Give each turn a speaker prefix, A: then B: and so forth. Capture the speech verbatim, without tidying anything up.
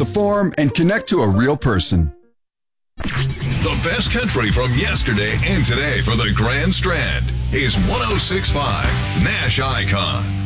A: the form, and connect to a real person.
B: The best country from yesterday and today for the Grand Strand is one oh six point five Nash Icon.